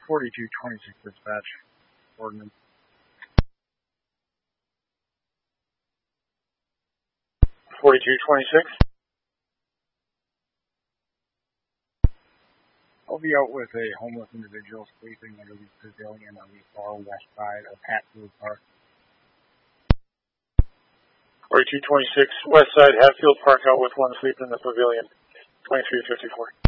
4226 dispatch. Ordnance. 4226. I'll be out with a homeless individual sleeping under the pavilion on the far west side of Hatfield Park. 4226 west side Hatfield Park, out with one sleeping in the pavilion. 2354.